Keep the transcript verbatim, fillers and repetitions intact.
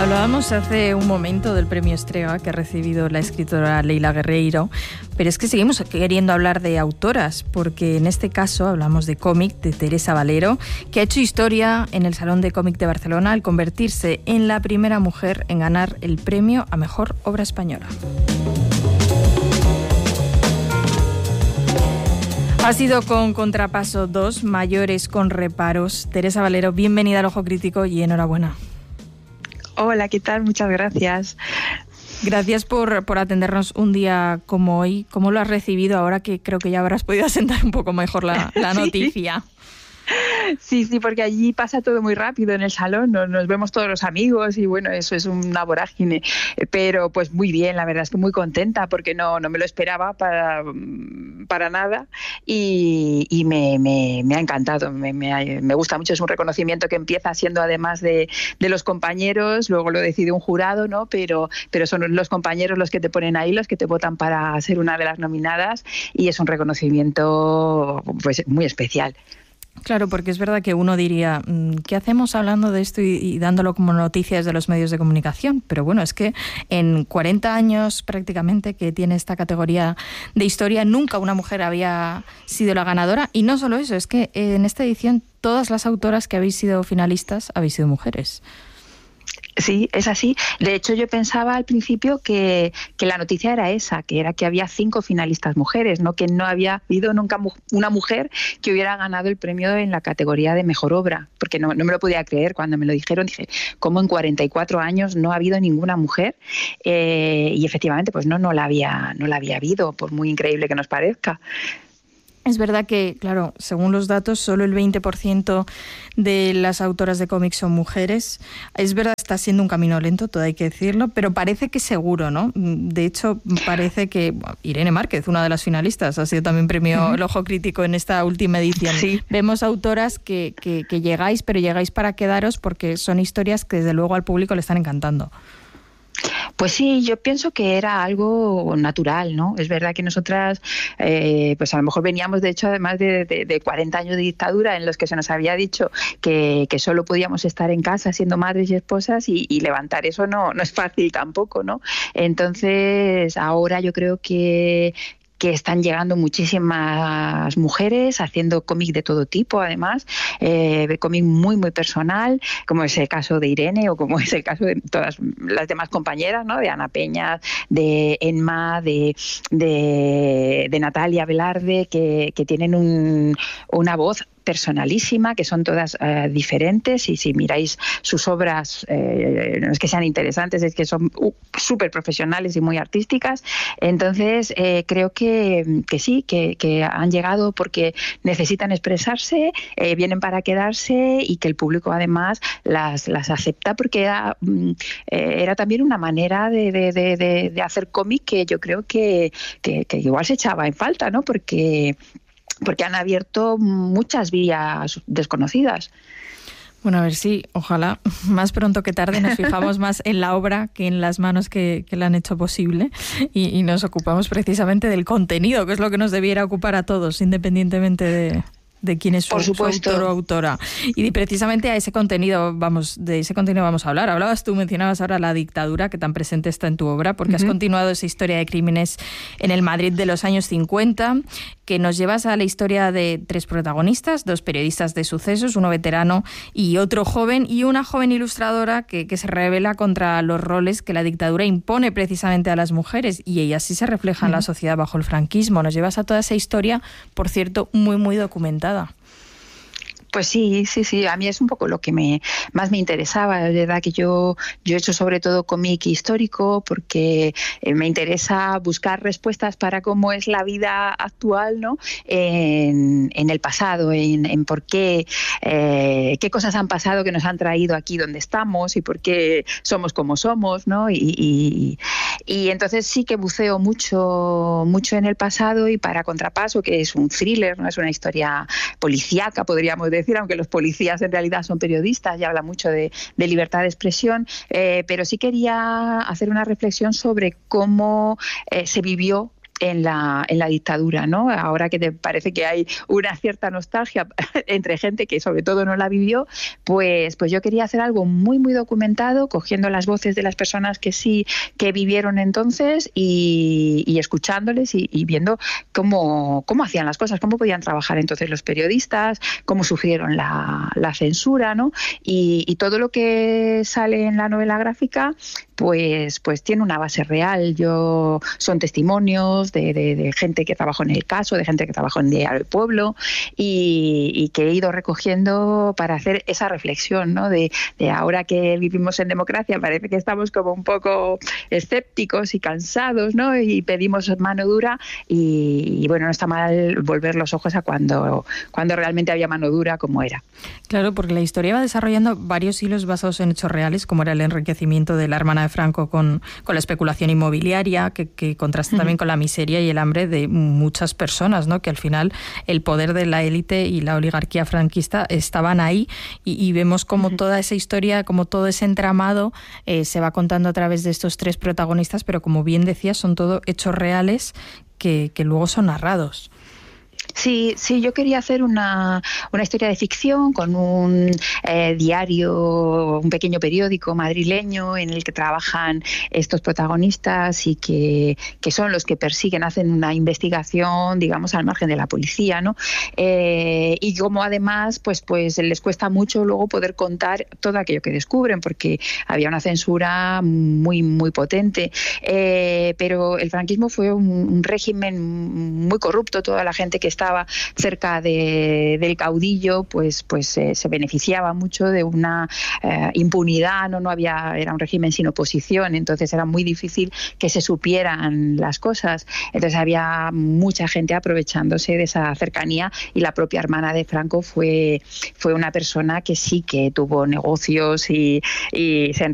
Hablábamos hace un momento del premio Estrega que ha recibido la escritora Leila Guerreiro, pero es que seguimos queriendo hablar de autoras, porque en este caso hablamos de cómic de Teresa Valero, que ha hecho historia en el Salón de Cómic de Barcelona al convertirse en la primera mujer en ganar el premio a Mejor Obra Española. Ha sido con Contrapaso dos, Mayores con reparos. Teresa Valero, bienvenida al Ojo Crítico y enhorabuena. Hola, ¿qué tal? Muchas gracias. Gracias por, por atendernos un día como hoy. ¿Cómo lo has recibido ahora que creo que ya habrás podido asentar un poco mejor la, la noticia? Sí. Sí, sí, porque allí pasa todo muy rápido en el salón, nos, nos vemos todos los amigos y bueno, eso es una vorágine, pero pues muy bien, la verdad es que muy contenta porque no, no me lo esperaba para, para nada y, y me, me, me ha encantado, me, me, me gusta mucho, es un reconocimiento que empieza siendo además de, de los compañeros, luego lo decide un jurado, ¿no? pero, pero son los compañeros los que te ponen ahí, los que te votan para ser una de las nominadas y es un reconocimiento pues muy especial. Claro, porque es verdad que uno diría, ¿qué hacemos hablando de esto y, y dándolo como noticias de los medios de comunicación? Pero bueno, es que en cuarenta años prácticamente que tiene esta categoría de historia, nunca una mujer había sido la ganadora. Y no solo eso, es que en esta edición todas las autoras que habéis sido finalistas habéis sido mujeres. Sí, es así. De hecho, yo pensaba al principio que, que la noticia era esa, que era que había cinco finalistas mujeres, no que no había habido nunca una mujer que hubiera ganado el premio en la categoría de mejor obra, porque no, no me lo podía creer cuando me lo dijeron. Dije, ¿cómo en cuarenta y cuatro años no ha habido ninguna mujer? Eh, y efectivamente, pues no, no la había, no la había habido, por muy increíble que nos parezca. Es verdad que, claro, según los datos, solo el veinte por ciento de las autoras de cómics son mujeres. Es verdad, está siendo un camino lento, todo hay que decirlo, pero parece que seguro, ¿no? De hecho, parece que bueno, Irene Márquez, una de las finalistas, ha sido también premio uh-huh. El Ojo Crítico en esta última edición. Sí. Vemos autoras que, que, que llegáis, pero llegáis para quedaros porque son historias que desde luego al público le están encantando. Pues sí, yo pienso que era algo natural, ¿no? Es verdad que nosotras, eh, pues a lo mejor veníamos, de hecho, además de, de, de cuarenta años de dictadura en los que se nos había dicho que, que solo podíamos estar en casa siendo madres y esposas y, y levantar eso no, no es fácil tampoco, ¿no? Entonces, ahora yo creo que que están llegando muchísimas mujeres haciendo cómic de todo tipo, además, eh, cómic muy, muy personal, como es el caso de Irene o como es el caso de todas las demás compañeras, ¿no? De Ana Peña, de Enma, de, de, de Natalia Velarde, que, que tienen un, una voz personalísima, que son todas uh, diferentes y si miráis sus obras eh, no es que sean interesantes, es que son uh, súper profesionales y muy artísticas. Entonces eh, creo que, que sí, que, que han llegado porque necesitan expresarse, eh, vienen para quedarse y que el público además las, las acepta porque era, eh, era también una manera de, de, de, de hacer cómic que yo creo que, que, que igual se echaba en falta, ¿no? Porque porque han abierto muchas vías desconocidas. Bueno, a ver si, ojalá, más pronto que tarde nos fijamos más en la obra que en las manos que, que la han hecho posible y, y nos ocupamos precisamente del contenido, que es lo que nos debiera ocupar a todos, independientemente de... de quién es su, su autor o autora. Y precisamente a ese contenido vamos, de ese contenido vamos a hablar. Hablabas tú, mencionabas ahora la dictadura, que tan presente está en tu obra, porque uh-huh. has continuado esa historia de crímenes en el Madrid de los años cincuenta, que nos llevas a la historia de tres protagonistas, dos periodistas de sucesos, uno veterano y otro joven, y una joven ilustradora que, que se rebela contra los roles que la dictadura impone precisamente a las mujeres, y ella sí se refleja uh-huh. en la sociedad bajo el franquismo. Nos llevas a toda esa historia, por cierto, muy, muy documentada. Pues sí, sí, sí. A mí es un poco lo que me más me interesaba. Es verdad que yo, yo he hecho sobre todo cómic histórico porque me interesa buscar respuestas para cómo es la vida actual, ¿no? En, en el pasado, en, en por qué, eh, qué cosas han pasado que nos han traído aquí donde estamos y por qué somos como somos, ¿no? Y, y, y entonces sí que buceo mucho, mucho en el pasado y para Contrapaso, que es un thriller, no es una historia policíaca, podríamos decir, aunque los policías en realidad son periodistas y habla mucho de, de libertad de expresión, eh, pero sí quería hacer una reflexión sobre cómo eh, se vivió en la, en la dictadura, ¿no? Ahora que te parece que hay una cierta nostalgia entre gente que sobre todo no la vivió, pues, pues yo quería hacer algo muy, muy documentado, cogiendo las voces de las personas que sí, que vivieron entonces y, y escuchándoles y, y viendo cómo, cómo hacían las cosas, cómo podían trabajar entonces los periodistas, cómo sufrieron la, la censura, ¿no? Y, y todo lo que sale en la novela gráfica pues, pues tiene una base real. Yo, son testimonios de, de, de gente que trabajó en el caso, de gente que trabajó en Diario del Pueblo y, y que he ido recogiendo para hacer esa reflexión, ¿no? De, de ahora que vivimos en democracia parece que estamos como un poco escépticos y cansados, ¿no? Y pedimos mano dura y, y bueno, no está mal volver los ojos a cuando, cuando realmente había mano dura como era. Claro, porque la historia va desarrollando varios hilos basados en hechos reales, como era el enriquecimiento de la hermana de Franco con, con la especulación inmobiliaria, que, que contrasta uh-huh. también con la miseria y el hambre de muchas personas, ¿no? Que al final el poder de la élite y la oligarquía franquista estaban ahí y, y vemos cómo uh-huh. toda esa historia, como todo ese entramado eh, se va contando a través de estos tres protagonistas, pero como bien decías, son todo hechos reales que, que luego son narrados. Sí, sí, yo quería hacer una, una historia de ficción con un eh, diario, un pequeño periódico madrileño en el que trabajan estos protagonistas y que, que son los que persiguen, hacen una investigación, digamos, al margen de la policía, ¿no? Eh, y como además, pues, pues les cuesta mucho luego poder contar todo aquello que descubren, porque había una censura muy, muy potente. Eh, pero el franquismo fue un, un régimen muy corrupto, toda la gente que estaba cerca de, del caudillo pues pues eh, se beneficiaba mucho de una eh, impunidad, no no había, era un régimen sin oposición, entonces era muy difícil que se supieran las cosas, entonces había mucha gente aprovechándose de esa cercanía y la propia hermana de Franco fue fue una persona que sí que tuvo negocios y, y se